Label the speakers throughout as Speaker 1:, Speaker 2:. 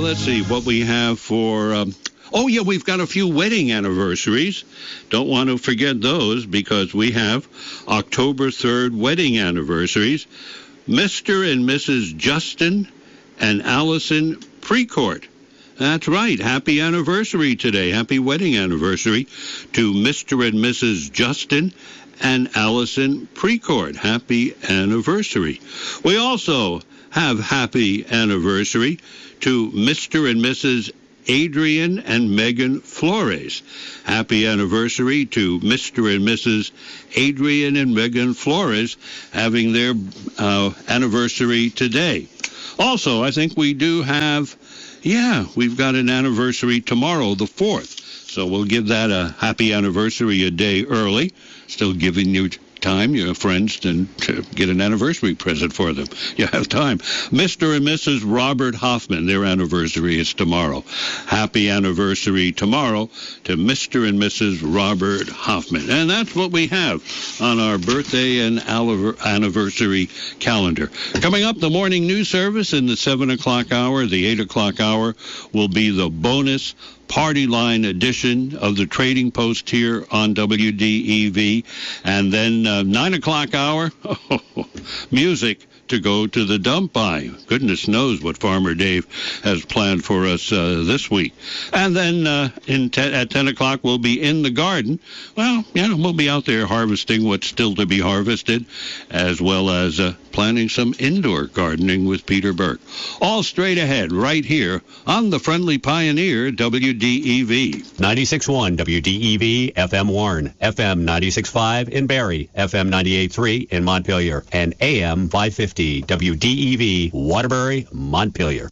Speaker 1: let's see what we have for... we've got a few wedding anniversaries. Don't want to forget those because we have October 3rd wedding anniversaries. Mr. and Mrs. Justin and Allison Precourt. That's right. Happy anniversary today. Happy wedding anniversary to Mr. and Mrs. Justin and Allison Precourt. Happy anniversary. We also have happy anniversary to Mr. and Mrs. Adrian and Megan Flores. Happy anniversary to Mr. and Mrs. Adrian and Megan Flores having their anniversary today. Also, I think we do have, we've got an anniversary tomorrow, the 4th. So we'll give that a happy anniversary a day early. Still giving you time, your friends, to get an anniversary present for them. You have time. Mr. and Mrs. Robert Hoffman, their anniversary is tomorrow. Happy anniversary tomorrow to Mr. and Mrs. Robert Hoffman. And that's what we have on our birthday and anniversary calendar. Coming up, the morning news service in the 7 o'clock hour. The 8 o'clock hour will be the bonus Party Line edition of the Trading Post here on WDEV. And then 9 o'clock hour, music to go to the dump by. Goodness knows what Farmer Dave has planned for us this week. And then at 10 o'clock, we'll be in the garden. Well, we'll be out there harvesting what's still to be harvested, as well as planning some indoor gardening with Peter Burke. All straight ahead, right here on the Friendly Pioneer, WDEV.
Speaker 2: 96.1 WDEV, FM Warren, FM 96.5 in Barrie, FM 98.3 in Montpelier, and AM 550 WDEV, Waterbury, Montpelier.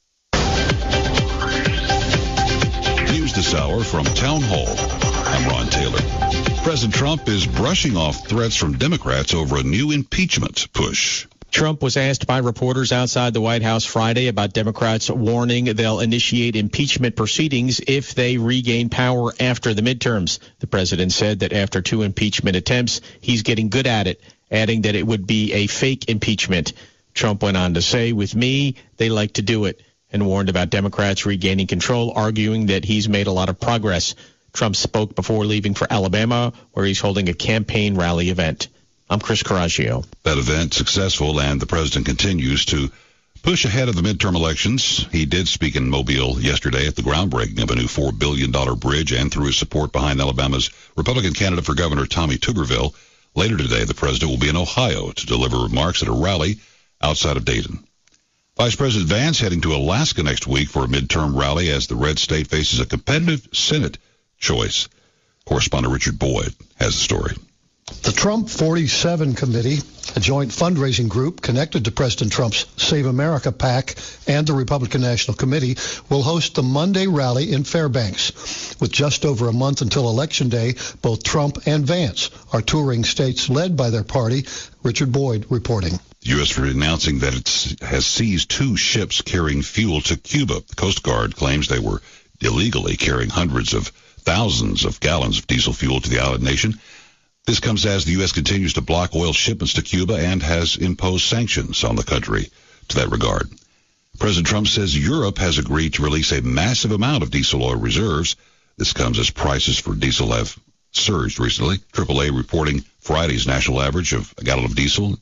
Speaker 3: News this hour from Town Hall. I'm Ron Taylor. President Trump is brushing off threats from Democrats over a new impeachment push.
Speaker 4: Trump was asked by reporters outside the White House Friday about Democrats warning they'll initiate impeachment proceedings if they regain power after the midterms. The president said that after 2 impeachment attempts, he's getting good at it, adding that it would be a fake impeachment. Trump went on to say, with me, they like to do it, and warned about Democrats regaining control, arguing that he's made a lot of progress. Trump spoke before leaving for Alabama, where he's holding a campaign rally event. I'm Chris Coraggio.
Speaker 3: That event successful, and the president continues to push ahead of the midterm elections. He did speak in Mobile yesterday at the groundbreaking of a new $4 billion bridge and threw his support behind Alabama's Republican candidate for governor, Tommy Tuberville. Later today, the president will be in Ohio to deliver remarks at a rally outside of Dayton. Vice President Vance heading to Alaska next week for a midterm rally as the red state faces a competitive Senate choice. Correspondent Richard Boyd has the story.
Speaker 5: The Trump 47 Committee, a joint fundraising group connected to President Trump's Save America PAC and the Republican National Committee, will host the Monday rally in Fairbanks. With just over a month until Election Day, both Trump and Vance are touring states led by their party. Richard Boyd reporting.
Speaker 3: The U.S. announcing that it has seized 2 ships carrying fuel to Cuba. The Coast Guard claims they were illegally carrying hundreds of thousands of gallons of diesel fuel to the island nation. This comes as the U.S. continues to block oil shipments to Cuba and has imposed sanctions on the country to that regard. President Trump says Europe has agreed to release a massive amount of diesel oil reserves. This comes as prices for diesel have surged recently. AAA reporting Friday's national average of a gallon of diesel,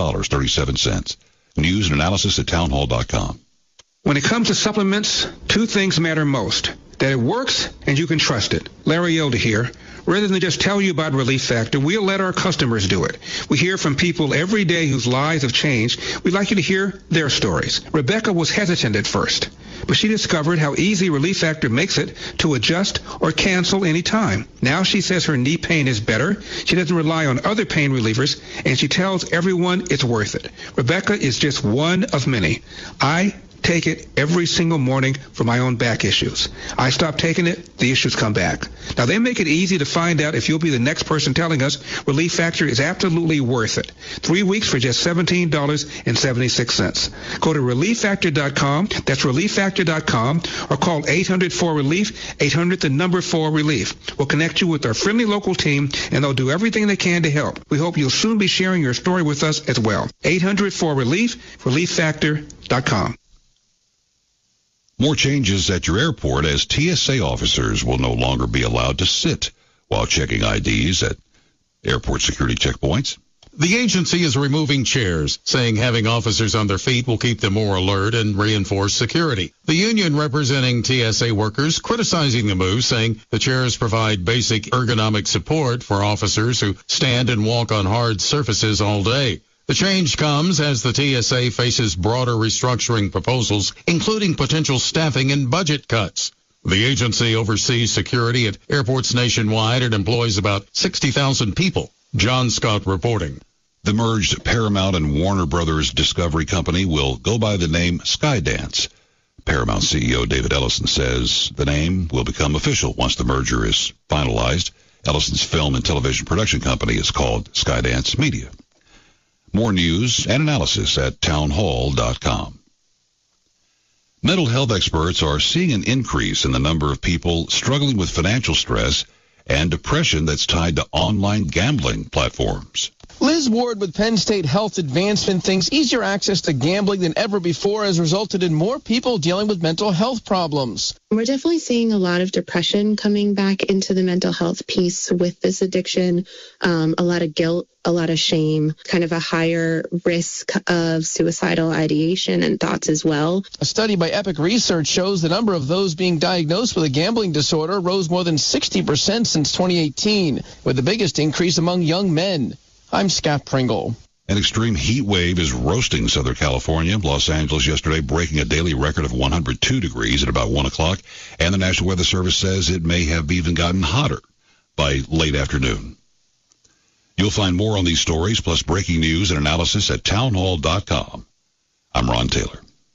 Speaker 3: $6.37. News and analysis at townhall.com.
Speaker 6: When it comes to supplements, 2 things matter most: that it works and you can trust it. Larry Elder here. Rather than just tell you about Relief Factor, we'll let our customers do it. We hear from people every day whose lives have changed. We'd like you to hear their stories. Rebecca was hesitant at first, but she discovered how easy Relief Factor makes it to adjust or cancel any time. Now she says her knee pain is better. She doesn't rely on other pain relievers, and she tells everyone it's worth it. Rebecca is just one of many. I take it every single morning for my own back issues. I stop taking it, the issues come back. Now, they make it easy to find out if you'll be the next person telling us Relief Factor is absolutely worth it. 3 weeks for just $17.76. Go to ReliefFactor.com. That's ReliefFactor.com, or call 800-4RELIEF, 800-4RELIEF. We'll connect you with our friendly local team, and they'll do everything they can to help. We hope you'll soon be sharing your story with us as well. 800-4RELIEF, ReliefFactor.com.
Speaker 3: More changes at your airport as TSA officers will no longer be allowed to sit while checking IDs at airport security checkpoints.
Speaker 7: The agency is removing chairs, saying having officers on their feet will keep them more alert and reinforce security. The union representing TSA workers criticizing the move, saying the chairs provide basic ergonomic support for officers who stand and walk on hard surfaces all day. The change comes as the TSA faces broader restructuring proposals, including potential staffing and budget cuts. The agency oversees security at airports nationwide and employs about 60,000 people. John Scott reporting.
Speaker 3: The merged Paramount and Warner Brothers Discovery Company will go by the name Skydance. Paramount CEO David Ellison says the name will become official once the merger is finalized. Ellison's film and television production company is called Skydance Media. More news and analysis at townhall.com. Mental health experts are seeing an increase in the number of people struggling with financial stress and depression that's tied to online gambling platforms.
Speaker 8: Liz Ward with Penn State Health Advancement thinks easier access to gambling than ever before has resulted in more people dealing with mental health problems.
Speaker 9: We're definitely seeing a lot of depression coming back into the mental health piece with this addiction, a lot of guilt, a lot of shame, kind of a higher risk of suicidal ideation and thoughts as well.
Speaker 8: A study by Epic Research shows the number of those being diagnosed with a gambling disorder rose more than 60% since 2018, with the biggest increase among young men. I'm Scott Pringle.
Speaker 3: An extreme heat wave is roasting Southern California. Los Angeles yesterday breaking a daily record of 102 degrees at about 1 o'clock, and the National Weather Service says it may have even gotten hotter by late afternoon. You'll find more on these stories, plus breaking news and analysis at townhall.com. I'm Ron Taylor.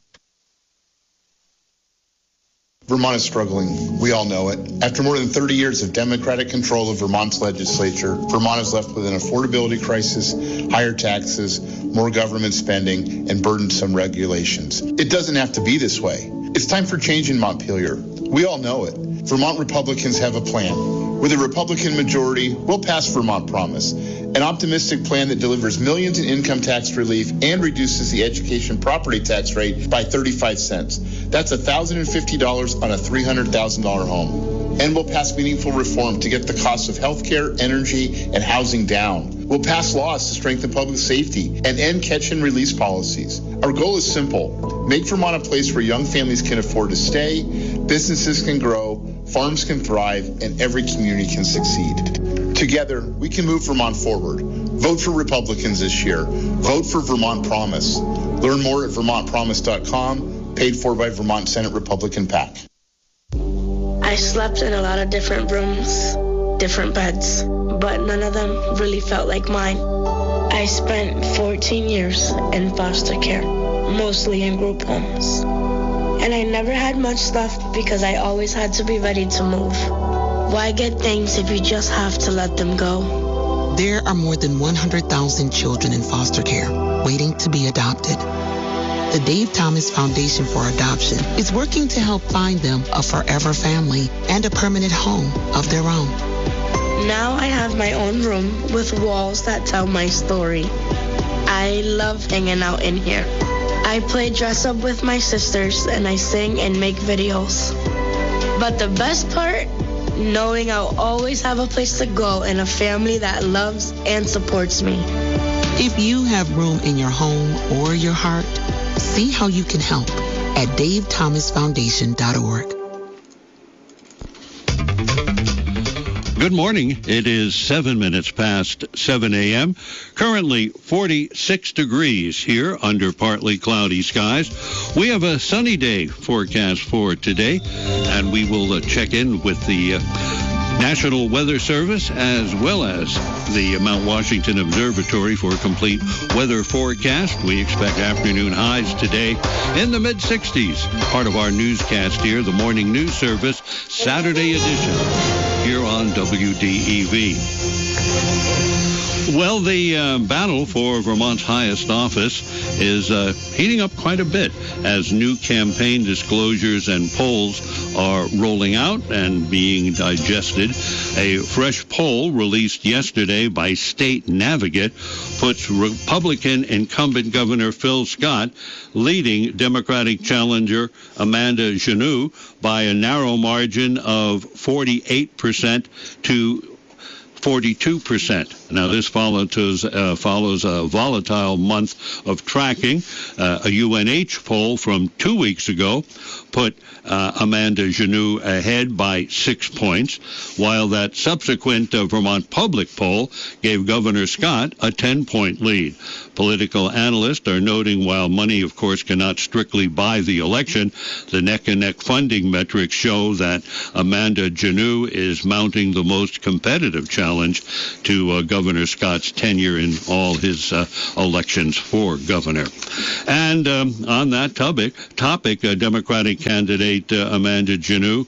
Speaker 10: Vermont is struggling. We all know it. After more than 30 years of Democratic control of Vermont's legislature, Vermont is left with an affordability crisis, higher taxes, more government spending, and burdensome regulations. It doesn't have to be this way. It's time for change in Montpelier. We all know it. Vermont Republicans have a plan. With a Republican majority, we'll pass Vermont Promise, an optimistic plan that delivers millions in income tax relief and reduces the education property tax rate by 35 cents. That's $1,050 on a $300,000 home. And we'll pass meaningful reform to get the cost of health care, energy, and housing down. We'll pass laws to strengthen public safety and end catch and release policies. Our goal is simple. Make Vermont a place where young families can afford to stay, businesses can grow, farms can thrive, and every community can succeed. Together, we can move Vermont forward. Vote for Republicans this year. Vote for Vermont Promise. Learn more at vermontpromise.com, paid for by Vermont Senate Republican PAC.
Speaker 11: I slept in a lot of different rooms, different beds, but none of them really felt like mine. I spent 14 years in foster care, mostly in group homes. And I never had much stuff because I always had to be ready to move. Why get things if you just have to let them go?
Speaker 12: There are more than 100,000 children in foster care waiting to be adopted. The Dave Thomas Foundation for Adoption is working to help find them a forever family and a permanent home of their own.
Speaker 11: Now I have my own room with walls that tell my story. I love hanging out in here. I play dress up with my sisters and I sing and make videos. But the best part, knowing I'll always have a place to go and a family that loves and supports me.
Speaker 12: If you have room in your home or your heart, see how you can help at davethomasfoundation.org.
Speaker 1: Good morning. It is 7 minutes past 7 a.m. Currently 46 degrees here under partly cloudy skies. We have a sunny day forecast for today, and we will check in with the National Weather Service as well as the Mount Washington Observatory for a complete weather forecast. We expect afternoon highs today in the mid-60s. Part of our newscast here, the Morning News Service, Saturday edition, here on WDEV. Well, the battle for Vermont's highest office is heating up quite a bit as new campaign disclosures and polls are rolling out and being digested. A fresh poll released yesterday by State Navigate puts Republican incumbent Governor Phil Scott leading Democratic challenger Amanda Genoux by a narrow margin of 48% to 42%. Now, this follows a volatile month of tracking. A UNH poll from 2 weeks ago put Amanda Genoux ahead by 6 points, while that subsequent Vermont Public poll gave Governor Scott a 10-point lead. Political analysts are noting while money, of course, cannot strictly buy the election, the neck-and-neck funding metrics show that Amanda Genoux is mounting the most competitive challenge to Governor Scott's tenure in all his elections for governor. And on that topic, Democratic candidate Amanda Genoux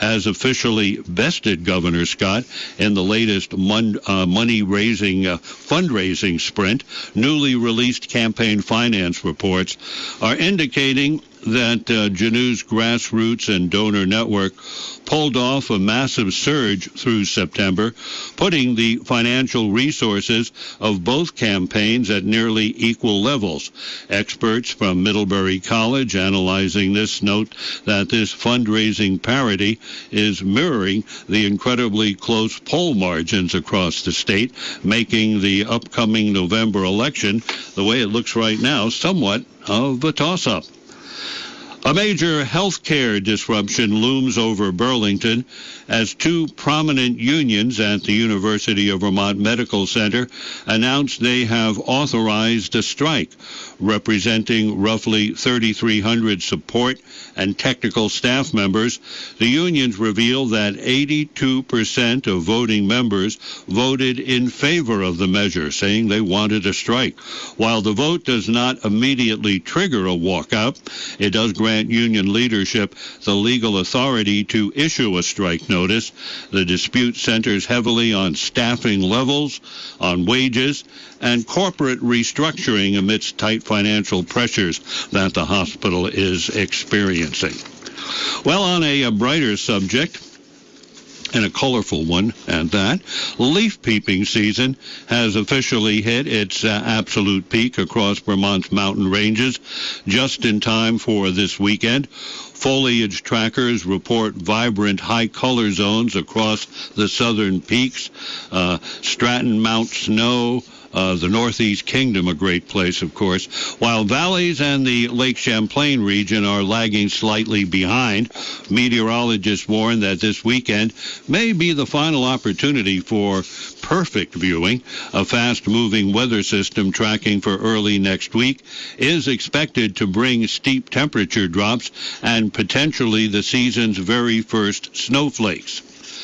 Speaker 1: has officially bested Governor Scott in the latest money-raising fundraising sprint. Newly released campaign finance reports are indicating that Genoux's grassroots and donor network pulled off a massive surge through September, putting the financial resources of both campaigns at nearly equal levels. Experts from Middlebury College analyzing this note that this fundraising parity is mirroring the incredibly close poll margins across the state, making the upcoming November election, the way it looks right now, somewhat of a toss-up. A major health care disruption looms over Burlington as two prominent unions at the University of Vermont Medical Center announced they have authorized a strike, representing roughly 3,300 support and technical staff members. The unions revealed that 82% of voting members voted in favor of the measure, saying they wanted a strike. While the vote does not immediately trigger a walkout, it does grant union leadership the legal authority to issue a strike notice. The dispute centers heavily on staffing levels, on wages, and corporate restructuring amidst tight financial pressures that the hospital is experiencing. Well, on a brighter subject, and a colorful one at that, leaf peeping season has officially hit its absolute peak across Vermont's mountain ranges just in time for this weekend. Foliage trackers report vibrant high color zones across the southern peaks. Stratton Mount Snow, the Northeast Kingdom, a great place, of course, while valleys and the Lake Champlain region are lagging slightly behind. Meteorologists warn that this weekend may be the final opportunity for perfect viewing. A fast-moving weather system tracking for early next week is expected to bring steep temperature drops and potentially the season's very first snowflakes.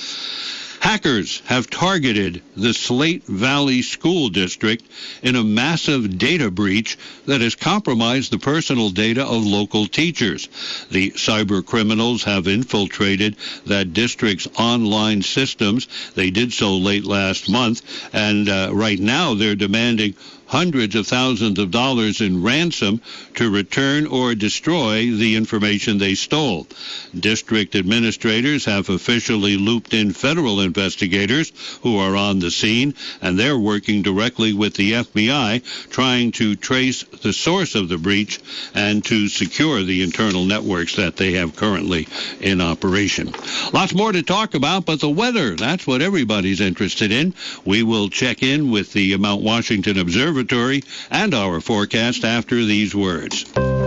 Speaker 1: Hackers have targeted the Slate Valley School District in a massive data breach that has compromised the personal data of local teachers. The cyber criminals have infiltrated that district's online systems. They did so late last month, and right now they're demanding hundreds of thousands of dollars in ransom to return or destroy the information they stole. District administrators have officially looped in federal investigators who are on the scene, and they're working directly with the FBI, trying to trace the source of the breach and to secure the internal networks that they have currently in operation. Lots more to talk about, but the weather, that's what everybody's interested in. We will check in with the Mount Washington Observatory and our forecast after these words.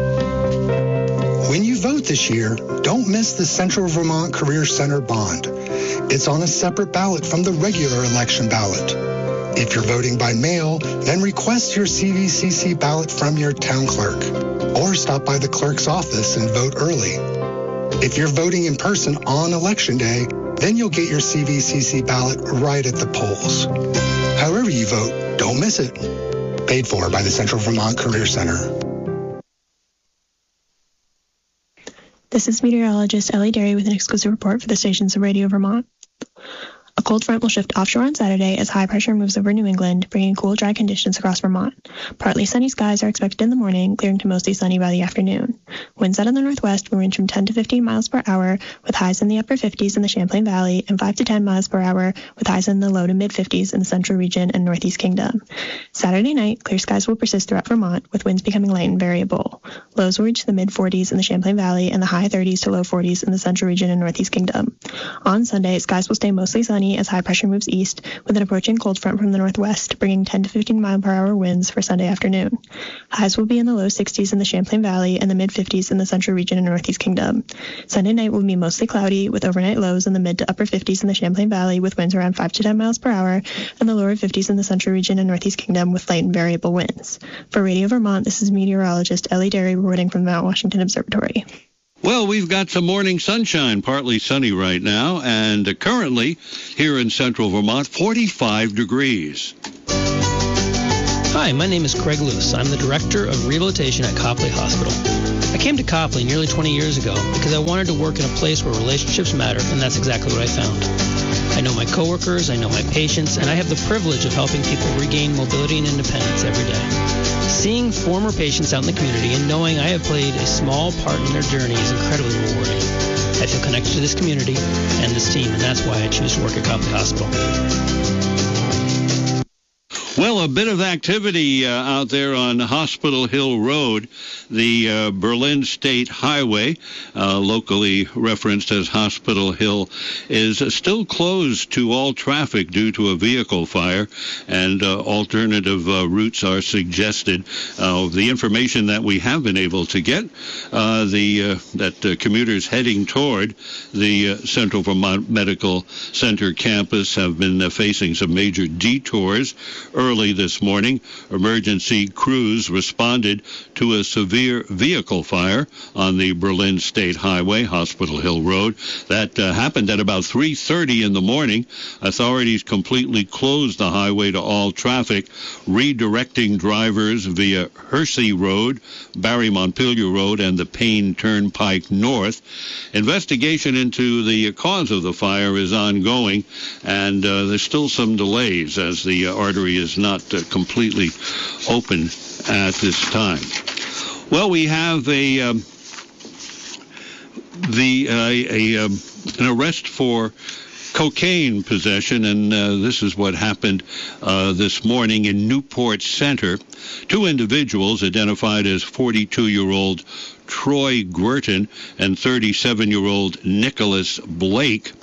Speaker 13: When you vote this year, don't miss the Central Vermont Career Center bond. It's on a separate ballot from the regular election ballot. If you're voting by mail, then request your CVCC ballot from your town clerk, or stop by the clerk's office and vote early. If you're voting in person on Election Day, then you'll get your CVCC ballot right at the polls. However you vote, don't miss it. Paid for by the Central Vermont Career Center.
Speaker 14: This is meteorologist Ellie Derry with an exclusive report for the stations of Radio Vermont. A cold front will shift offshore on Saturday as high pressure moves over New England, bringing cool, dry conditions across Vermont. Partly sunny skies are expected in the morning, clearing to mostly sunny by the afternoon. Winds out of the northwest will range from 10 to 15 miles per hour, with highs in the upper 50s in the Champlain Valley, and 5 to 10 miles per hour, with highs in the low to mid-50s in the central region and northeast kingdom. Saturday night, clear skies will persist throughout Vermont, with winds becoming light and variable. Lows will reach the mid-40s in the Champlain Valley and the high 30s to low 40s in the central region and northeast kingdom. On Sunday, skies will stay mostly sunny as high pressure moves east, with an approaching cold front from the northwest, bringing 10 to 15 mile per hour winds for Sunday afternoon. Highs will be in the low 60s in the Champlain Valley and the mid-50s in the central region and northeast kingdom. Sunday night will be mostly cloudy, with overnight lows in the mid to upper 50s in the Champlain Valley, with winds around 5 to 10 miles per hour, and the lower 50s in the central region and northeast kingdom, with light and variable winds. For Radio Vermont, this is meteorologist Ellie Derry reporting from the Mount Washington Observatory.
Speaker 1: Well, we've got some morning sunshine, partly sunny right now, and currently here in central Vermont, 45 degrees.
Speaker 15: Hi, my name is Craig Luce. I'm the Director of Rehabilitation at Copley Hospital. I came to Copley nearly 20 years ago because I wanted to work in a place where relationships matter, and that's exactly what I found. I know my coworkers, I know my patients, and I have the privilege of helping people regain mobility and independence every day. Seeing former patients out in the community and knowing I have played a small part in their journey is incredibly rewarding. I feel connected to this community and this team, and that's why I choose to work at Copley Hospital.
Speaker 1: Well, a bit of activity out there on Hospital Hill Road, the Berlin State Highway, locally referenced as Hospital Hill, is still closed to all traffic due to a vehicle fire, and alternative routes are suggested. The information that we have been able to get, that commuters heading toward the Central Vermont Medical Center campus have been facing some major detours. Early this morning, emergency crews responded to a severe vehicle fire on the Berlin State Highway, Hospital Hill Road. That happened at about 3:30 in the morning. Authorities completely closed the highway to all traffic, redirecting drivers via Hersey Road, Barry Montpelier Road, and the Payne Turnpike North. Investigation into the cause of the fire is ongoing, and there's still some delays as the artery is not completely open at this time. Well, we have an arrest for cocaine possession, and this is what happened this morning in Newport Center. Two individuals identified as 42-year-old Troy Guertin and 37-year-old Nicholas Blake.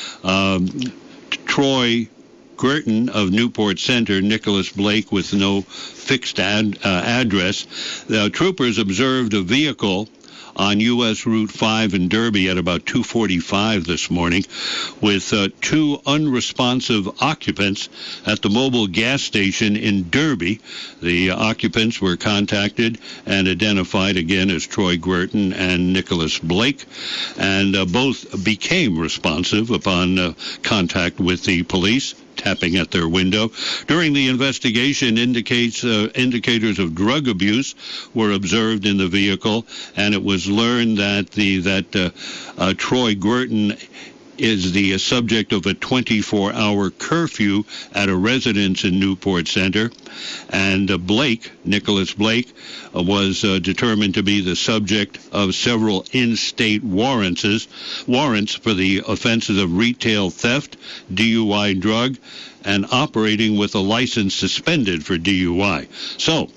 Speaker 1: Troy Guertin of Newport Center, Nicholas Blake with no fixed address. The troopers observed a vehicle on U.S. Route 5 in Derby at about 2:45 this morning with two unresponsive occupants at the Mobil gas station in Derby. The occupants were contacted and identified again as Troy Guertin and Nicholas Blake, and both became responsive upon contact with the police, tapping at their window. During the investigation, indicators of drug abuse were observed in the vehicle, and it was learned that Troy Guertin is the subject of a 24-hour curfew at a residence in Newport Center, and Nicholas Blake, was determined to be the subject of several in-state warrants for the offenses of retail theft, DUI drug, and operating with a license suspended for DUI. So,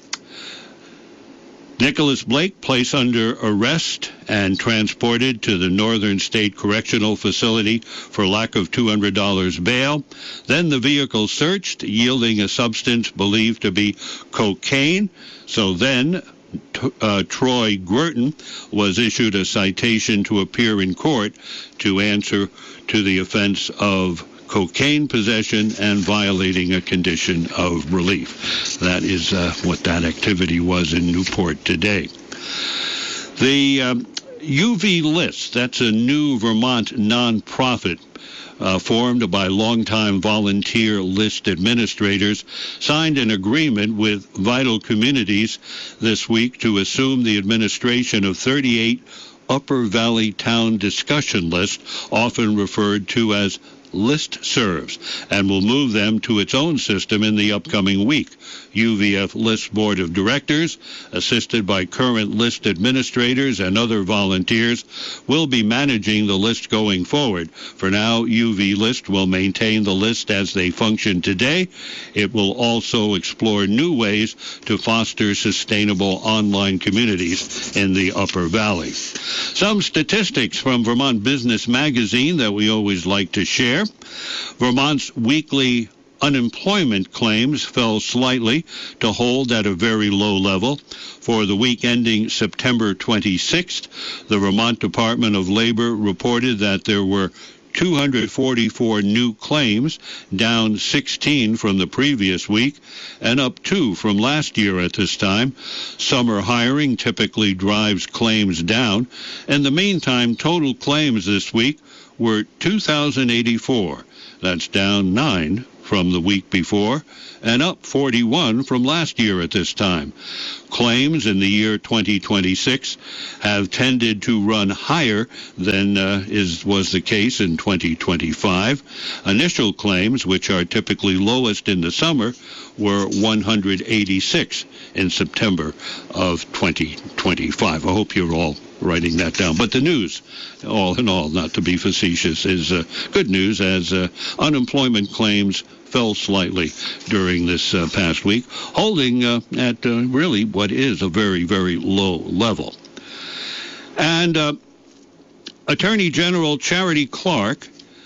Speaker 1: Nicholas Blake placed under arrest and transported to the Northern State Correctional Facility for lack of $200 bail. Then the vehicle searched, yielding a substance believed to be cocaine. So then Troy Guertin was issued a citation to appear in court to answer to the offense of cocaine possession and violating a condition of relief. That is what that activity was in Newport today. The UV List, that's a new Vermont nonprofit formed by longtime volunteer list administrators, signed an agreement with Vital Communities this week to assume the administration of 38 Upper Valley Town Discussion List, often referred to as list serves and will move them to its own system in the upcoming week. UVF List Board of Directors, assisted by current list administrators and other volunteers, will be managing the list going forward. For now, UV List will maintain the list as they function today. It will also explore new ways to foster sustainable online communities in the Upper Valley. Some statistics from Vermont Business Magazine that we always like to share. Vermont's weekly unemployment claims fell slightly to hold at a very low level. For the week ending September 26th, the Vermont Department of Labor reported that there were 244 new claims, down 16 from the previous week and up 2 from last year at this time. Summer hiring typically drives claims down. In the meantime, total claims this week were 2,084. That's down 9 from the week before and up 41 from last year at this time. Claims in the year 2026 have tended to run higher than was the case in 2025. Initial claims, which are typically lowest in the summer, were 186 in September of 2025. I hope you're all writing that down. But the news, all in all, not to be facetious, is good news, as unemployment claims fell slightly during this past week, holding at really what is a very, very low level. And Attorney General Charity Clark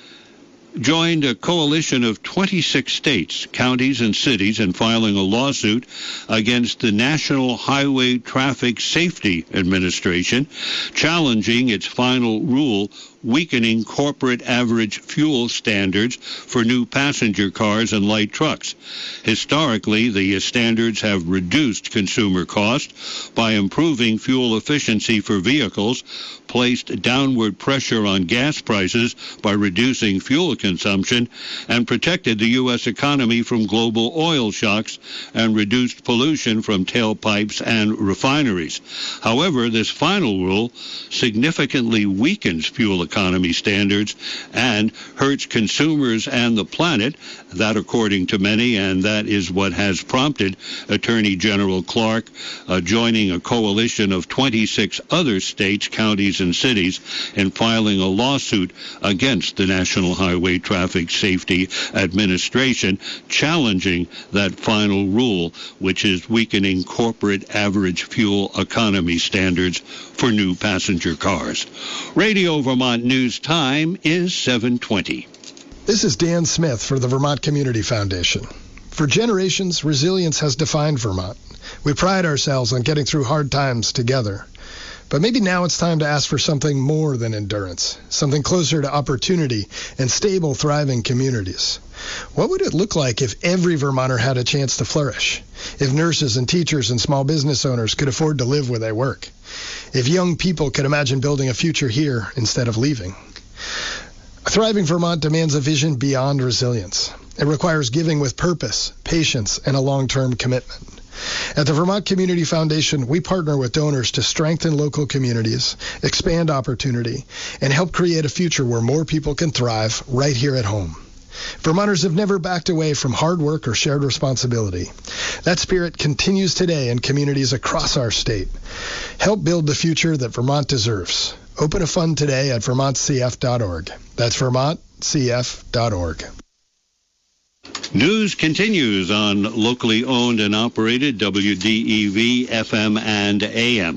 Speaker 1: joined a coalition of 26 states, counties, and cities in filing a lawsuit against the National Highway Traffic Safety Administration, challenging its final rule weakening corporate average fuel standards for new passenger cars and light trucks. Historically, the standards have reduced consumer costs by improving fuel efficiency for vehicles, placed downward pressure on gas prices by reducing fuel consumption, and protected the U.S. economy from global oil shocks and reduced pollution from tailpipes and refineries. However, this final rule significantly weakens fuel economy standards and hurts consumers and the planet. That, according to many, and that is what has prompted Attorney General Clark joining a coalition of 26 other states, counties, and cities in filing a lawsuit against the National Highway Traffic Safety Administration, challenging that final rule, which is weakening corporate average fuel economy standards for new passenger cars. Radio Vermont News time is 7:20.
Speaker 16: This is Dan Smith for the Vermont Community Foundation. For generations, resilience has defined Vermont. We pride ourselves on getting through hard times together. But maybe now it's time to ask for something more than endurance, something closer to opportunity and stable, thriving communities. What would it look like if every Vermonter had a chance to flourish? If nurses and teachers and small business owners could afford to live where they work? If young people could imagine building a future here instead of leaving? A thriving Vermont demands a vision beyond resilience. It requires giving with purpose, patience, and a long-term commitment. At the Vermont Community Foundation, we partner with donors to strengthen local communities, expand opportunity, and help create a future where more people can thrive right here at home. Vermonters have never backed away from hard work or shared responsibility. That spirit continues today in communities across our state. Help build the future that Vermont deserves. Open a fund today at vermontcf.org. That's vermontcf.org.
Speaker 1: News continues on locally owned and operated WDEV, FM, and AM.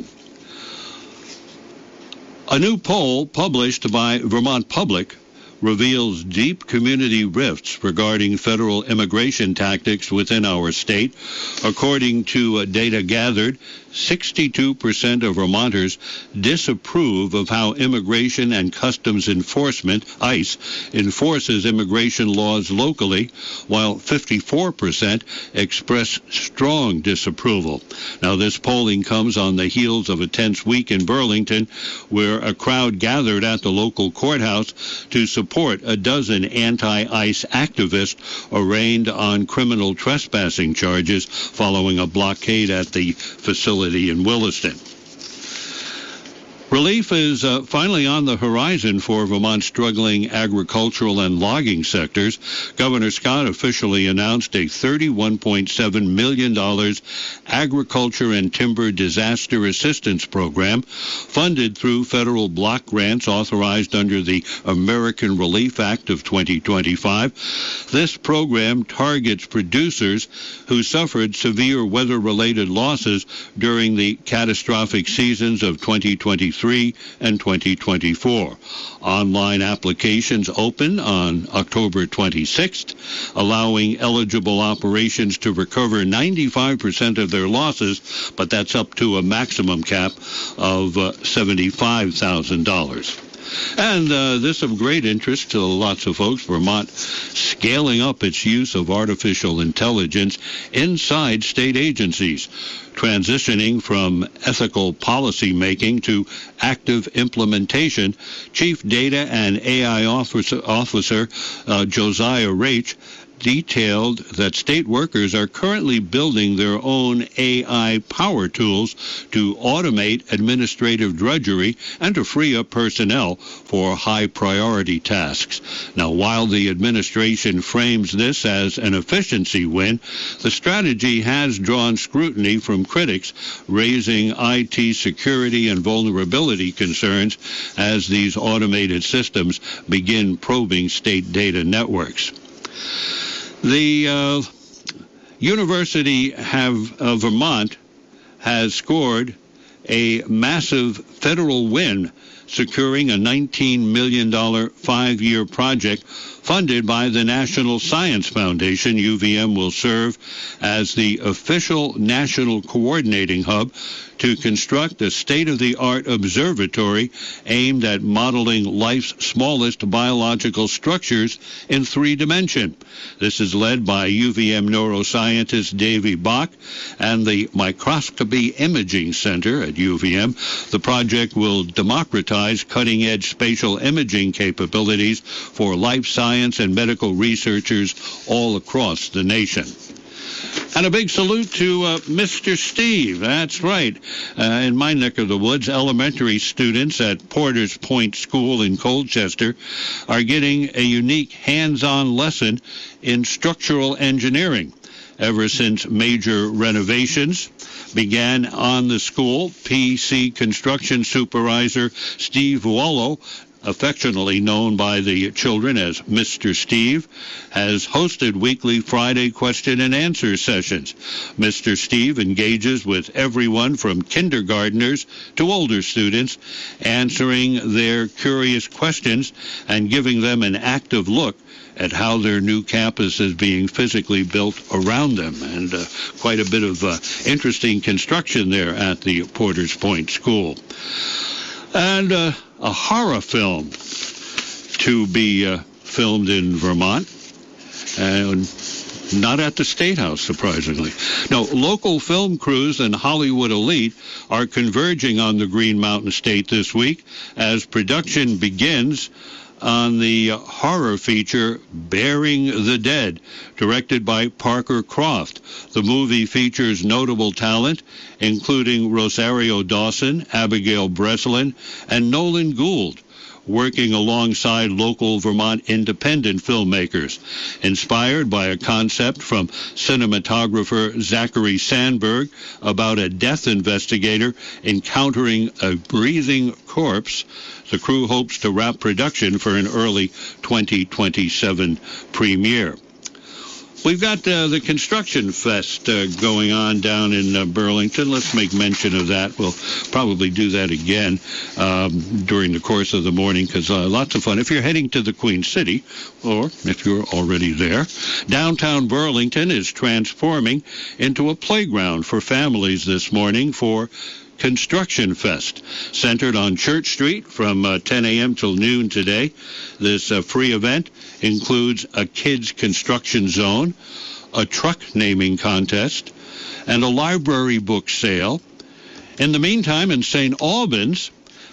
Speaker 1: A new poll published by Vermont Public reveals deep community rifts regarding federal immigration tactics within our state. According to data gathered, 62% of Vermonters disapprove of how Immigration and Customs Enforcement, ICE, enforces immigration laws locally, while 54% express strong disapproval. Now, this polling comes on the heels of a tense week in Burlington, where a crowd gathered at the local courthouse to support a dozen anti-ICE activists arraigned on criminal trespassing charges following a blockade at the facility in Williston. Relief is finally on the horizon for Vermont's struggling agricultural and logging sectors. Governor Scott officially announced a $31.7 million agriculture and timber disaster assistance program funded through federal block grants authorized under the American Relief Act of 2025. This program targets producers who suffered severe weather-related losses during the catastrophic seasons of 2023 and 2024. Online applications open on October 26th, allowing eligible operations to recover 95% of their losses, but that's up to a maximum cap of $75,000. And this of great interest to lots of folks, Vermont scaling up its use of artificial intelligence inside state agencies, transitioning from ethical policy making to active implementation. Chief Data and AI Officer Josiah Raich detailed that state workers are currently building their own AI power tools to automate administrative drudgery and to free up personnel for high-priority tasks. Now, while the administration frames this as an efficiency win, the strategy has drawn scrutiny from critics, raising IT security and vulnerability concerns as these automated systems begin probing state data networks. The University of Vermont has scored a massive federal win, securing a $19 million 5-year project funded by the National Science Foundation. UVM will serve as the official national coordinating hub to construct a state-of-the-art observatory aimed at modeling life's smallest biological structures in 3-dimension. This is led by UVM neuroscientist Davy Bach and the Microscopy Imaging Center at UVM. The project will democratize cutting-edge spatial imaging capabilities for life science and medical researchers all across the nation. And a big salute to Mr. Steve. That's right. In my neck of the woods, elementary students at Porter's Point School in Colchester are getting a unique hands-on lesson in structural engineering. Ever since major renovations began on the school, PC construction supervisor Steve Wallow, affectionately known by the children as Mr. Steve, has hosted weekly Friday question and answer sessions. Mr. Steve engages with everyone from kindergartners to older students, answering their curious questions and giving them an active look at how their new campus is being physically built around them. And quite a bit of interesting construction there at the Porter's Point School. And a horror film to be filmed in Vermont, and not at the State House, surprisingly. No, local film crews and Hollywood elite are converging on the Green Mountain State this week as production begins on the horror feature Bearing the Dead, directed by Parker Croft. The movie features notable talent, including Rosario Dawson, Abigail Breslin, and Nolan Gould, working alongside local Vermont independent filmmakers. Inspired by a concept from cinematographer Zachary Sandberg about a death investigator encountering a breathing corpse, the crew hopes to wrap production for an early 2027 premiere. We've got the Construction Fest going on down in Burlington. Let's make mention of that. We'll probably do that again during the course of the morning because lots of fun. If you're heading to the Queen City, or if you're already there, downtown Burlington is transforming into a playground for families this morning for Construction Fest, centered on Church Street from 10 a.m. till noon today. This free event includes a kids' construction zone, a truck naming contest, and a library book sale. In the meantime, in St. Albans,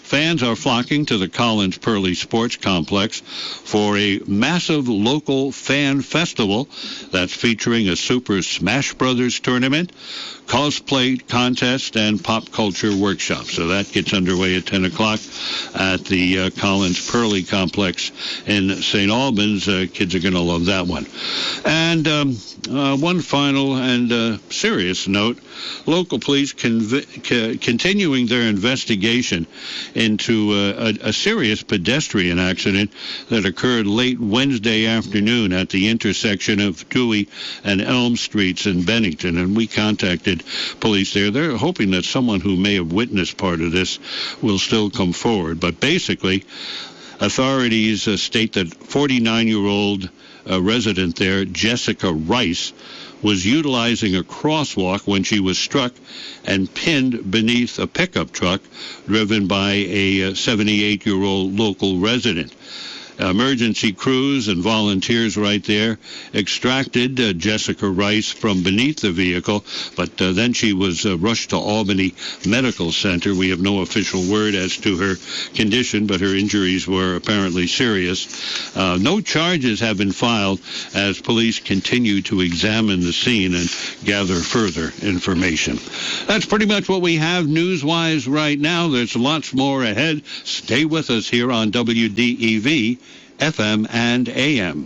Speaker 1: Fans are flocking to the Collins Pearly Sports Complex for a massive local fan festival that's featuring a Super Smash Brothers tournament, cosplay contest, and pop culture workshop. So that gets underway at 10 o'clock at the Collins Pearly Complex in St. Albans. Kids are going to love that one. And one final and serious note, local police continuing their investigation into a serious pedestrian accident that occurred late Wednesday afternoon at the intersection of Dewey and Elm Streets in Bennington. And we contacted police there. They're hoping that someone who may have witnessed part of this will still come forward. But basically, authorities state that 49-year-old resident there, Jessica Rice, was utilizing a crosswalk when she was struck and pinned beneath a pickup truck driven by a 78-year-old local resident. Emergency crews and volunteers right there extracted Jessica Rice from beneath the vehicle, but then she was rushed to Albany Medical Center. We have no official word as to her condition, but her injuries were apparently serious. No charges have been filed as police continue to examine the scene and gather further information. That's pretty much what we have news-wise right now. There's lots more ahead. Stay with us here on WDEV, FM and AM.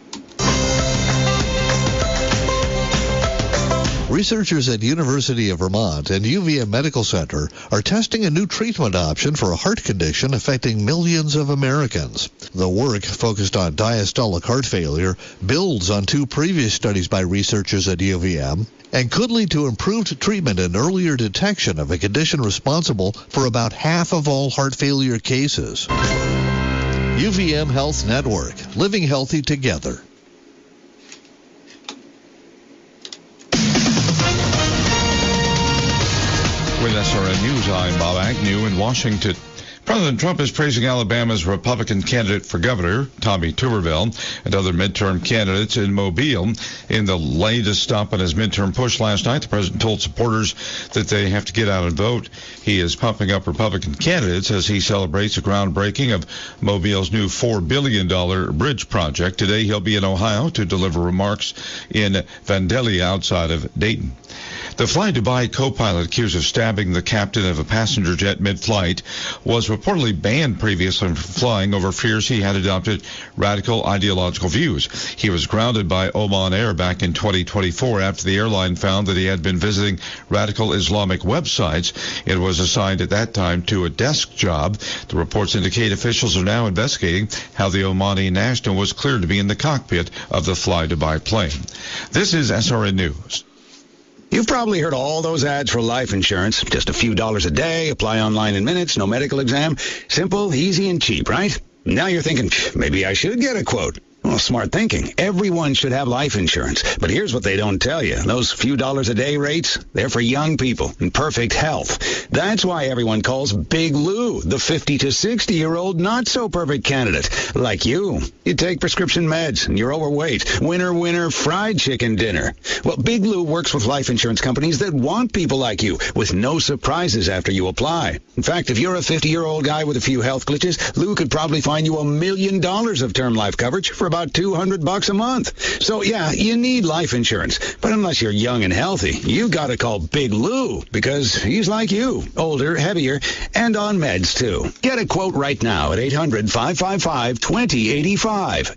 Speaker 17: Researchers at University of Vermont and UVM Medical Center are testing a new treatment option for a heart condition affecting millions of Americans. The work, focused on diastolic heart failure, builds on two previous studies by researchers at UVM and could lead to improved treatment and earlier detection of a condition responsible for about half of all heart failure cases. UVM Health Network, living healthy together.
Speaker 18: With SRN News, I'm Bob Agnew in Washington. President Trump is praising Alabama's Republican candidate for governor, Tommy Tuberville, and other midterm candidates in Mobile. In the latest stop on his midterm push last night, the president told supporters that they have to get out and vote. He is pumping up Republican candidates as he celebrates the groundbreaking of Mobile's new $4 billion bridge project. Today he'll be in Ohio to deliver remarks in Vandalia outside of Dayton. The Fly Dubai co-pilot accused of stabbing the captain of a passenger jet mid-flight was reportedly banned previously from flying over fears he had adopted radical ideological views. He was grounded by Oman Air back in 2024 after the airline found that he had been visiting radical Islamic websites. It was assigned at that time to a desk job. The reports indicate officials are now investigating how the Omani national was cleared to be in the cockpit of the Fly Dubai plane. This is SRN News.
Speaker 19: You've probably heard all those ads for life insurance. Just a few dollars a day, apply online in minutes, no medical exam. Simple, easy, and cheap, right? Now you're thinking, maybe I should get a quote. Well, smart thinking. Everyone should have life insurance. But here's what they don't tell you. Those few dollars a day rates, they're for young people in perfect health. That's why everyone calls Big Lou the 50 to 60-year-old not-so-perfect candidate. Like you. You take prescription meds and you're overweight. Winner, fried chicken dinner. Well, Big Lou works with life insurance companies that want people like you with no surprises after you apply. In fact, if you're a 50-year-old guy with a few health glitches, Lou could probably find you $1 million of term life coverage for about $200 a month. So yeah, you need life insurance. But unless you're young and healthy, you got to call Big Lou because he's like you, older, heavier, and on meds too. Get a quote right now at 800-555-2085,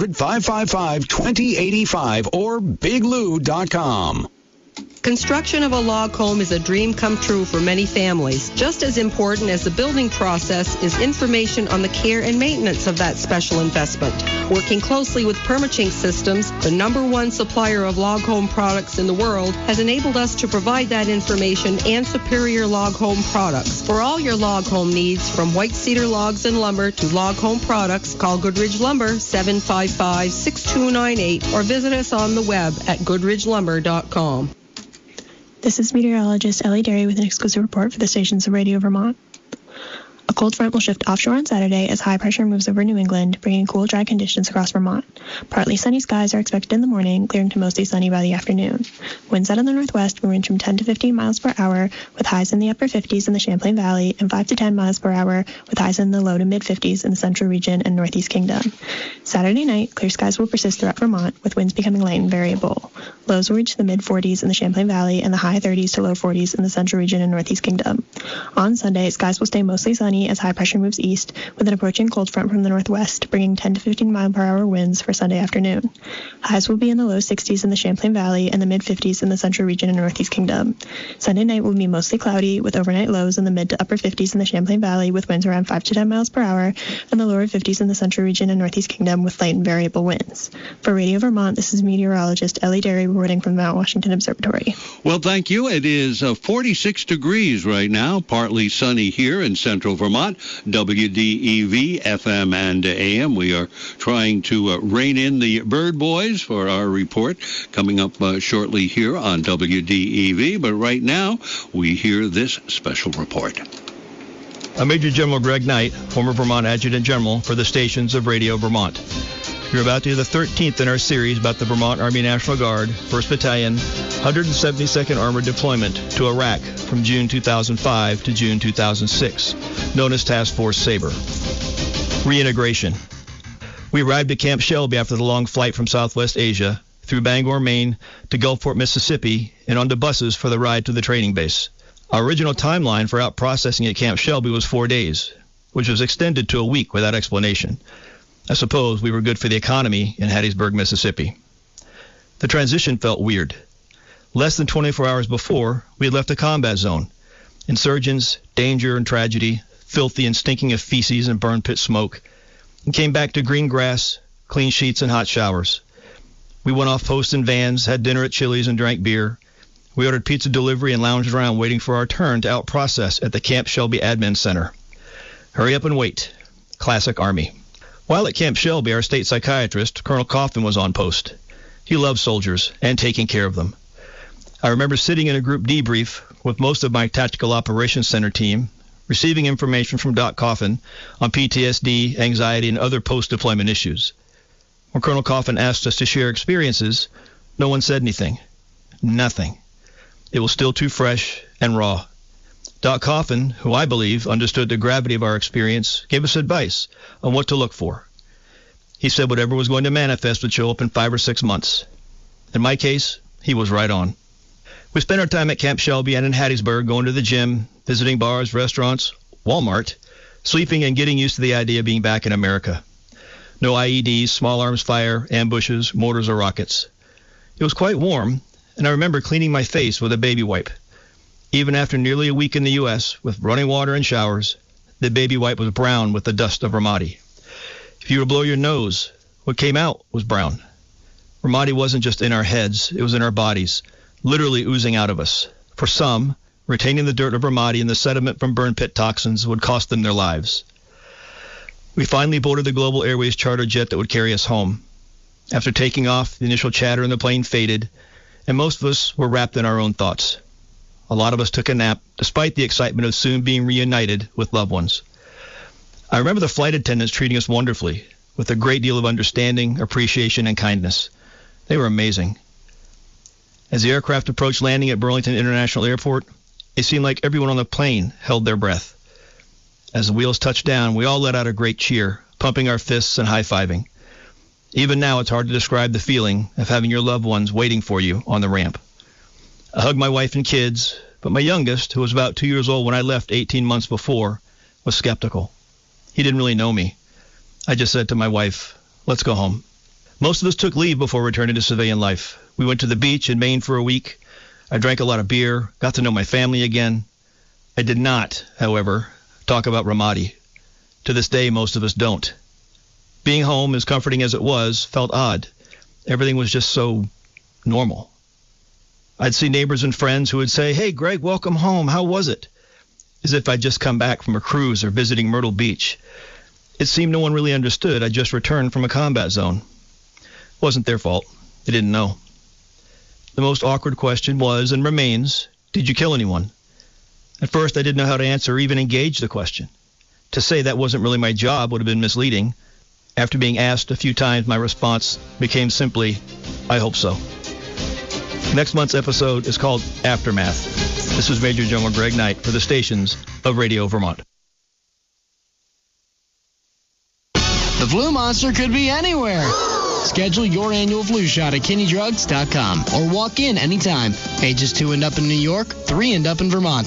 Speaker 19: 800-555-2085 or biglou.com.
Speaker 20: Construction of a log home is a dream come true for many families. Just as important as the building process is information on the care and maintenance of that special investment. Working closely with Permachink Systems, the #1 supplier of log home products in the world, has enabled us to provide that information and superior log home products. For all your log home needs, from white cedar logs and lumber to log home products, call Goodridge Lumber 755-6298 or visit us on the web at goodridgelumber.com.
Speaker 14: This is meteorologist Ellie Derry with an exclusive report for the stations of Radio Vermont. A cold front will shift offshore on Saturday as high pressure moves over New England, bringing cool, dry conditions across Vermont. Partly sunny skies are expected in the morning, clearing to mostly sunny by the afternoon. Winds out of the northwest will range from 10 to 15 miles per hour, with highs in the upper 50s in the Champlain Valley, and 5 to 10 miles per hour, with highs in the low to mid-50s in the central region and northeast kingdom. Saturday night, clear skies will persist throughout Vermont, with winds becoming light and variable. Lows will reach the mid-40s in the Champlain Valley and the high 30s to low 40s in the central region and northeast kingdom. On Sunday, skies will stay mostly sunny as high pressure moves east, with an approaching cold front from the northwest, bringing 10 to 15 mile per hour winds for Sunday afternoon. Highs will be in the low 60s in the Champlain Valley and the mid-50s in the central region and northeast kingdom. Sunday night will be mostly cloudy, with overnight lows in the mid to upper 50s in the Champlain Valley, with winds around 5 to 10 miles per hour, and the lower 50s in the central region and northeast kingdom, with light and variable winds. For Radio Vermont, this is meteorologist Ellie Derry reporting from the Mount Washington Observatory.
Speaker 1: Well, thank you. It is 46 degrees right now, partly sunny here in central Vermont. WDEV, FM and AM. We are trying to rein in the bird boys for our report coming up shortly here on WDEV. But right now, we hear this special report.
Speaker 21: I'm Major General Greg Knight, former Vermont Adjutant General for the stations of Radio Vermont. You're about to hear the 13th in our series about the Vermont Army National Guard, 1st Battalion, 172nd Armored Deployment to Iraq from June 2005 to June 2006, known as Task Force Sabre. Reintegration. We arrived at Camp Shelby after the long flight from Southwest Asia, through Bangor, Maine, to Gulfport, Mississippi, and onto buses for the ride to the training base. Our original timeline for out processing at Camp Shelby was 4 days, which was extended to a week without explanation. I suppose we were good for the economy in Hattiesburg, Mississippi. The transition felt weird. Less than 24 hours before, we had left a combat zone. Insurgents, danger and tragedy, filthy and stinking of feces and burn pit smoke, and came back to green grass, clean sheets and hot showers. We went off post in vans, had dinner at Chili's and drank beer. We ordered pizza delivery and lounged around waiting for our turn to out-process at the Camp Shelby Admin Center. Hurry up and wait. Classic Army. While at Camp Shelby, our state psychiatrist, Colonel Coffin, was on post. He loved soldiers and taking care of them. I remember sitting in a group debrief with most of my Tactical Operations Center team, receiving information from Doc Coffin on PTSD, anxiety, and other post-deployment issues. When Colonel Coffin asked us to share experiences, no one said anything. Nothing. It was still too fresh and raw. Doc Coffin, who I believe understood the gravity of our experience, gave us advice on what to look for. He said whatever was going to manifest would show up in 5 or 6 months. In my case, he was right on. We spent our time at Camp Shelby and in Hattiesburg, going to the gym, visiting bars, restaurants, Walmart, sleeping and getting used to the idea of being back in America. No IEDs, small arms fire, ambushes, mortars, or rockets. It was quite warm, and I remember cleaning my face with a baby wipe. Even after nearly a week in the U.S., with running water and showers, the baby wipe was brown with the dust of Ramadi. If you were to blow your nose, what came out was brown. Ramadi wasn't just in our heads, it was in our bodies, literally oozing out of us. For some, retaining the dirt of Ramadi and the sediment from burn pit toxins would cost them their lives. We finally boarded the Global Airways charter jet that would carry us home. After taking off, the initial chatter in the plane faded, and most of us were wrapped in our own thoughts. A lot of us took a nap, despite the excitement of soon being reunited with loved ones. I remember the flight attendants treating us wonderfully, with a great deal of understanding, appreciation, and kindness. They were amazing. As the aircraft approached landing at Burlington International Airport, it seemed like everyone on the plane held their breath. As the wheels touched down, we all let out a great cheer, pumping our fists and high-fiving. Even now, it's hard to describe the feeling of having your loved ones waiting for you on the ramp. I hugged my wife and kids, but my youngest, who was about 2 years old when I left 18 months before, was skeptical. He didn't really know me. I just said to my wife, "Let's go home." Most of us took leave before returning to civilian life. We went to the beach in Maine for a week. I drank a lot of beer, got to know my family again. I did not, however, talk about Ramadi. To this day, most of us don't. Being home, as comforting as it was, felt odd. Everything was just so normal. I'd see neighbors and friends who would say, "Hey, Greg, welcome home. How was it?" As if I'd just come back from a cruise or visiting Myrtle Beach. It seemed no one really understood I'd just returned from a combat zone. It wasn't their fault. They didn't know. The most awkward question was, and remains, did you kill anyone? At first, I didn't know how to answer or even engage the question. To say that wasn't really my job would have been misleading. After being asked a few times, my response became simply, I hope so. Next month's episode is called Aftermath. This is Major General Greg Knight for the stations of Radio Vermont.
Speaker 2: The flu monster could be anywhere. Schedule your annual flu shot at KinneyDrugs.com or walk in anytime. Ages 2 and up in New York, 3 and up in Vermont.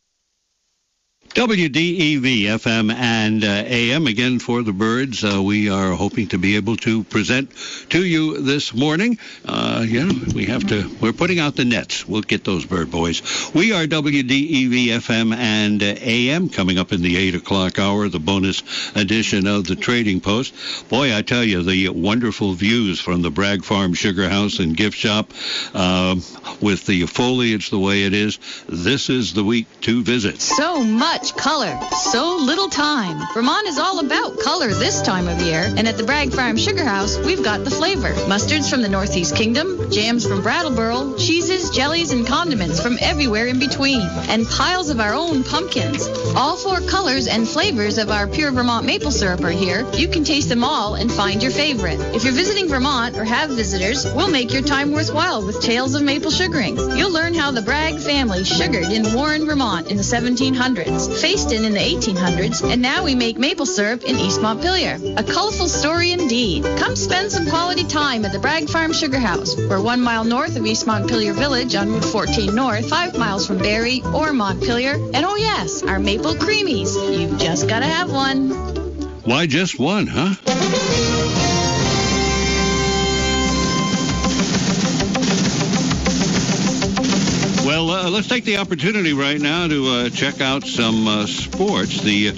Speaker 1: WDEV FM and AM again for the birds. We are hoping to be able to present to you this morning. We're putting out the nets. We'll get those bird boys. We are WDEV FM and AM coming up in the 8 o'clock hour, the bonus edition of the Trading Post. Boy, I tell you, the wonderful views from the Bragg Farm Sugar House and Gift Shop with the foliage the way it is. This is the week to visit.
Speaker 22: So much color, so little time. Vermont is all about color this time of year, and at the Bragg Farm Sugar House, we've got the flavor. Mustards from the Northeast Kingdom, jams from Brattleboro, cheeses, jellies, and condiments from everywhere in between, and piles of our own pumpkins. All 4 colors and flavors of our pure Vermont maple syrup are here. You can taste them all and find your favorite. If you're visiting Vermont or have visitors, we'll make your time worthwhile with tales of maple sugaring. You'll learn how the Bragg family sugared in Warren, Vermont in the 1700s. Fayston in the 1800s, and now we make maple syrup in East Montpelier. A colorful story indeed. Come spend some quality time at the Bragg Farm Sugar House. We're 1 mile north of East Montpelier Village on Route 14 North, 5 miles from Barrie or Montpelier. And oh yes, our maple creamies. You've just got to have one.
Speaker 1: Why just one, huh? Well, let's take the opportunity right now to check out some sports. The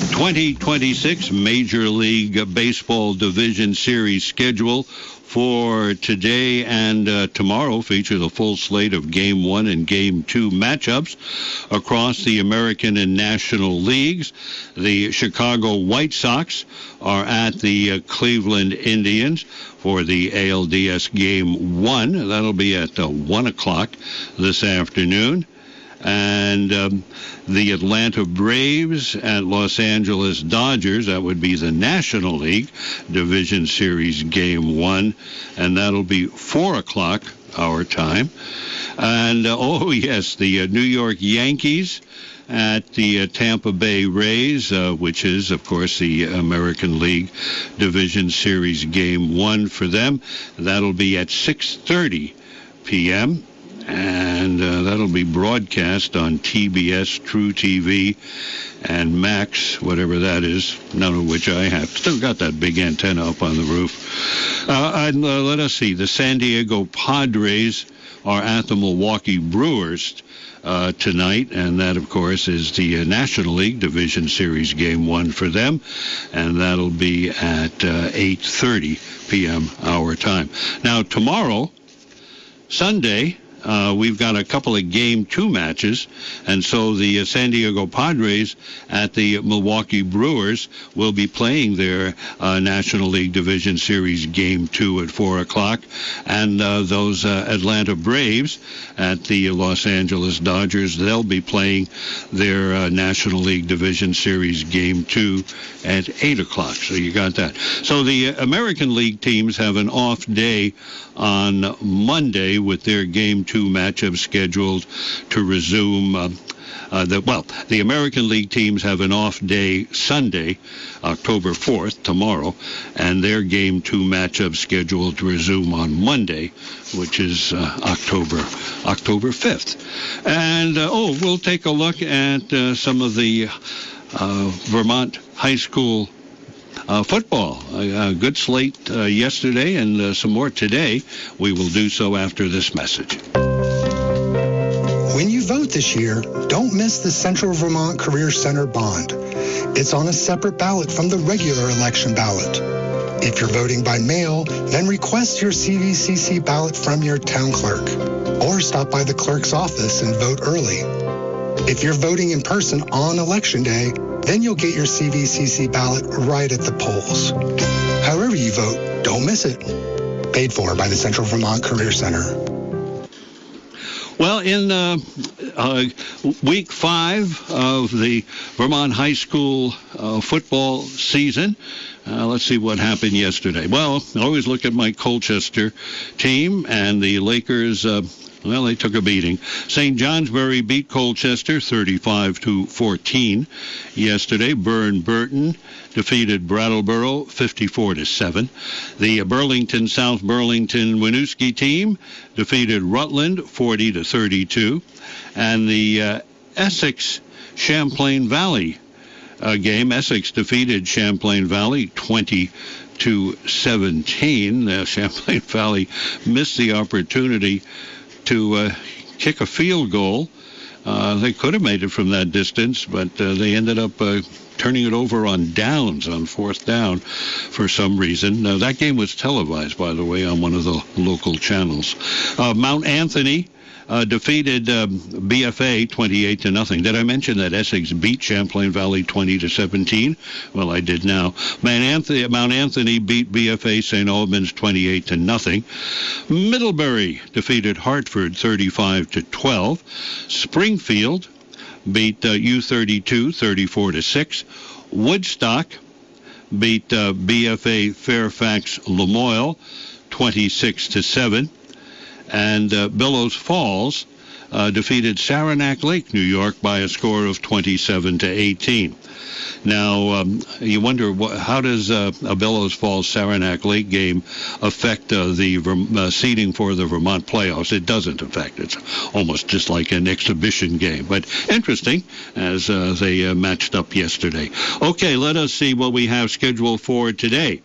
Speaker 1: 2026 Major League Baseball Division Series schedule for today and tomorrow features a full slate of Game 1 and Game 2 matchups across the American and National Leagues. The Chicago White Sox are at the Cleveland Indians for the ALDS Game 1. That'll be at 1 o'clock this afternoon. And the Atlanta Braves at Los Angeles Dodgers, that would be the National League Division Series Game 1, and that'll be 4 o'clock our time. And, the New York Yankees at the Tampa Bay Rays, which is, of course, the American League Division Series Game 1 for them. That'll be at 6:30 p.m., and that'll be broadcast on TBS, True TV, and Max, whatever that is, none of which I have. Still got that big antenna up on the roof. Let us see. The San Diego Padres are at the Milwaukee Brewers tonight, and that, of course, is the National League Division Series Game 1 for them, and that'll be at 8:30 p.m. our time. Now, tomorrow, Sunday, we've got a couple of Game 2 matches, and so the San Diego Padres at the Milwaukee Brewers will be playing their National League Division Series Game 2 at 4 o'clock, and those Atlanta Braves at the Los Angeles Dodgers, they'll be playing their National League Division Series Game 2 at 8 o'clock. So you got that. So the American League teams have an off day on Monday with their Game 2 matchup scheduled to resume. The American League teams have an off day Sunday, October 4th, tomorrow, and their Game 2 matchup scheduled to resume on Monday, which is October 5th. And, we'll take a look at some of the Vermont high school football. A good slate yesterday and some more today. We will do so after this message.
Speaker 13: When you vote this year, don't miss the Central Vermont Career Center bond. It's on a separate ballot from the regular election ballot. If you're voting by mail, then request your CVCC ballot from your town clerk, or stop by the clerk's office and vote early. If you're voting in person on Election Day, then you'll get your CVCC ballot right at the polls. However you vote, don't miss it. Paid for by the Central Vermont Career Center.
Speaker 1: Well, in week 5 of the Vermont High School football season. Let's see what happened yesterday. Well, I always look at my Colchester team, and the Lakers, well, they took a beating. St. Johnsbury beat Colchester 35-14 yesterday. Burton defeated Brattleboro 54-7. The Burlington South Burlington Winooski team defeated Rutland 40-32, and the Essex Champlain Valley game. Essex defeated Champlain Valley 20-17. Champlain Valley missed the opportunity to kick a field goal. They could have made it from that distance, but they ended up turning it over on downs, on fourth down, for some reason. That game was televised, by the way, on one of the local channels. Mount Anthony defeated BFA 28-0. Did I mention that Essex beat Champlain Valley 20-17? Well, I did now. Mount Anthony beat BFA St. Albans 28-0. Middlebury defeated Hartford 35-12. Springfield beat U32 34-6. Woodstock beat BFA Fairfax Lamoille 26-7. And Bellows Falls defeated Saranac Lake, New York, by a score of 27-18. Now, you wonder, how does a Bellows Falls Saranac Lake game affect the seeding for the Vermont playoffs? It doesn't affect. It's almost just like an exhibition game. But interesting, as they matched up yesterday. Okay, let us see what we have scheduled for today.